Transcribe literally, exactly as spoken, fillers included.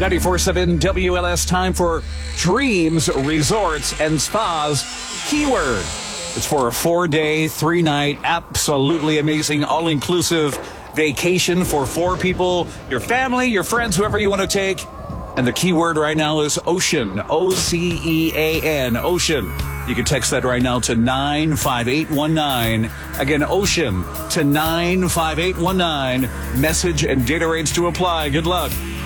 ninety-four point seven W L S, time for Dreams Resorts and Spas keyword. It's for a four-day, three-night, absolutely amazing, all-inclusive vacation for four people, your family, your friends, whoever you want to take. And the keyword right now is ocean, O C E A N, ocean. You can text that right now to nine five eight one nine. Again, ocean to nine five eight one nine. Message and data rates to apply. Good luck.